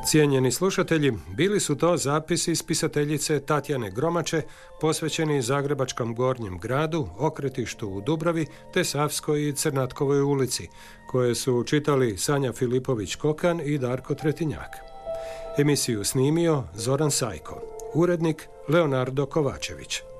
Cijenjeni slušatelji, bili su to zapisi spisateljice Tatjane Gromače posvećeni Zagrebačkom Gornjem gradu, Okretištu u Dubravi te Savskoj i Crnatkovoj ulici, koje su čitali Sanja Filipović-Kokan i Darko Tretinjak. Emisiju snimio Zoran Sajko, urednik Leonardo Kovačević.